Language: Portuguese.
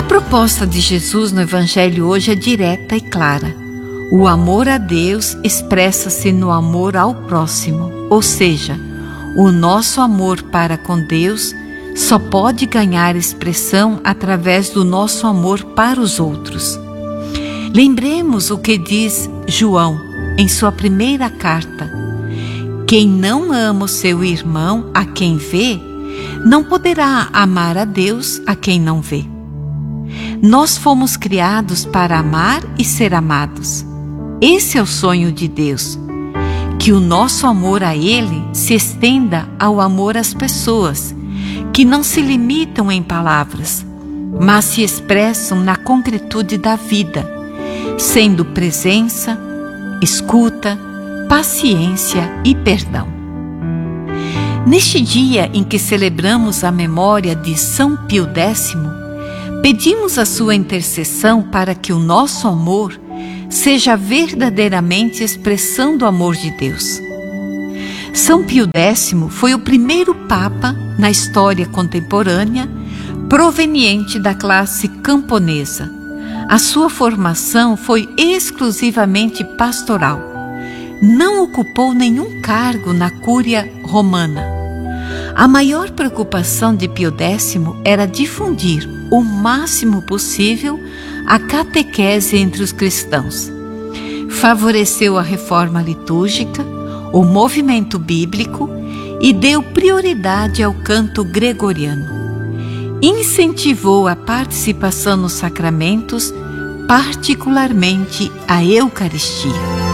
proposta de Jesus no Evangelho hoje é direta e clara. O amor a Deus expressa-se no amor ao próximo, ou seja, o nosso amor para com Deus só pode ganhar expressão através do nosso amor para os outros. Lembremos o que diz João em sua primeira carta: quem não ama o seu irmão a quem vê, não poderá amar a Deus a quem não vê. Nós fomos criados para amar e ser amados. Esse é o sonho de Deus, que o nosso amor a Ele se estenda ao amor às pessoas, que não se limitam em palavras, mas se expressam na concretude da vida, sendo presença, escuta, paciência e perdão. Neste dia em que celebramos a memória de São Pio X, pedimos a sua intercessão para que o nosso amor seja verdadeiramente expressão do amor de Deus. São Pio X foi o primeiro Papa na história contemporânea proveniente da classe camponesa. A sua formação foi exclusivamente pastoral. Não ocupou nenhum cargo na Cúria Romana. A maior preocupação de Pio X era difundir o máximo possível a catequese entre os cristãos. Favoreceu a reforma litúrgica, o movimento bíblico e deu prioridade ao canto gregoriano. Incentivou a participação nos sacramentos, particularmente a Eucaristia.